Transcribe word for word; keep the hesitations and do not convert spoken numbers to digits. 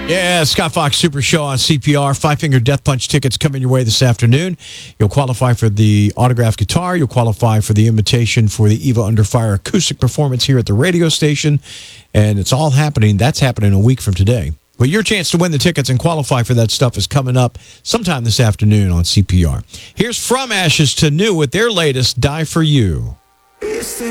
Yeah, Scott Fox Super Show on C P R. Five Finger Death Punch tickets coming your way this afternoon. You'll qualify for the autographed guitar. You'll qualify for the invitation for the Eva Under Fire acoustic performance here at the radio station. And it's all happening. That's happening a week from today. But your chance to win the tickets and qualify for that stuff is coming up sometime this afternoon on C P R. Here's From Ashes to New with their latest Die For You.